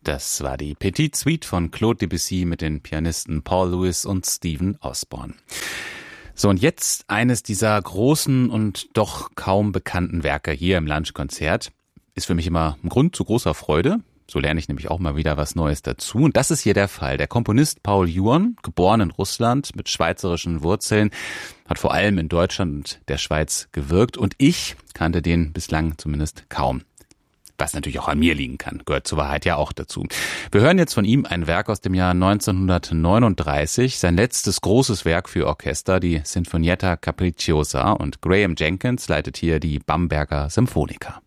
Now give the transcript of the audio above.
Das war die Petite Suite von Claude Debussy mit den Pianisten Paul Lewis und Stephen Osborne. So, und jetzt eines dieser großen und doch kaum bekannten Werke hier im Lunchkonzert. Ist für mich immer ein Grund zu großer Freude. So lerne ich nämlich auch mal wieder was Neues dazu. Und das ist hier der Fall. Der Komponist Paul Juon, geboren in Russland mit schweizerischen Wurzeln, hat vor allem in Deutschland und der Schweiz gewirkt. Und ich kannte den bislang zumindest kaum. Was natürlich auch an mir liegen kann, gehört zur Wahrheit ja auch dazu. Wir hören jetzt von ihm ein Werk aus dem Jahr 1939, sein letztes großes Werk für Orchester, die Sinfonietta Capricciosa, und Graham Jenkins leitet hier die Bamberger Symphonica.